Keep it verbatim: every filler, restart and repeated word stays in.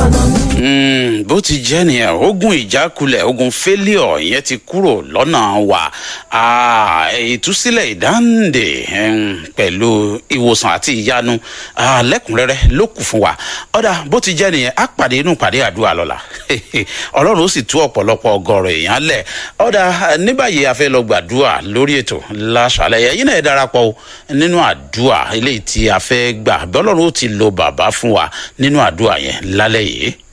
Mm, bó ti jẹ́ nìyẹn ogun ìjákulẹ̀ ogun failure yẹn ti kúrò lọ́nà wa ìtúsílẹ̀ ìdáǹdè pẹ̀lú ìwòsàn àti ìyanu lẹ́kùnrẹ́rẹ́ ló kù fún wa ọ̀dà bó ti jẹ́ nìyẹn á pàdé inú pàdé àdúrà lọ́la ọlọ́run ó sì tú ọ̀pọ̀lọpọ̀ ọgọ́rọ̀ èèyàn lẹ̀ ọ̀dà ní báyìí a fẹ́ lọ gbàdúrà lórí ètò láṣàlẹ̀ yẹn náà ẹ darapọ̀ nínú àdúrà eléyìí tí a fẹ́ gbà bí ọlọ́run ó ti lo bàbá fún wa nínú àdúrà yẹn lálẹ́ yìí.